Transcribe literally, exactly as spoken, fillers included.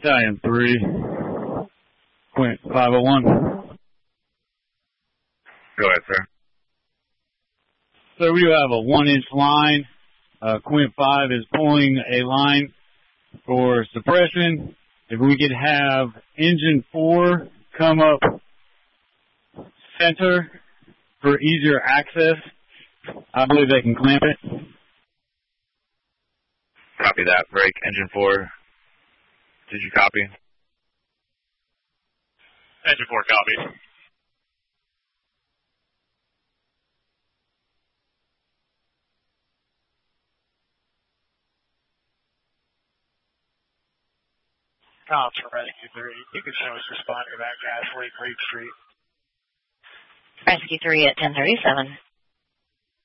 Battalion three, Quint five oh one. Go ahead, sir. So we have a one-inch line. Uh, Quint five is pulling a line for suppression. If we could have engine four come up center for easier access, I believe they can clamp it. Copy that. Break. Engine four. Did you copy? Engine four, copy. Cops from Rescue three. You can show us responding to that gas leak, Reed Street. Rescue three at ten thirty-seven.